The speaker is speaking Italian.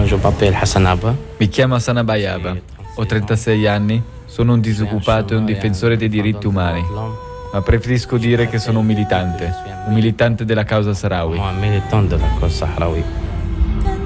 Mi chiamo Hassan Abayaba, ho 36 anni, sono un disoccupato e un difensore dei diritti umani, ma preferisco dire che sono un militante della causa Sahrawi.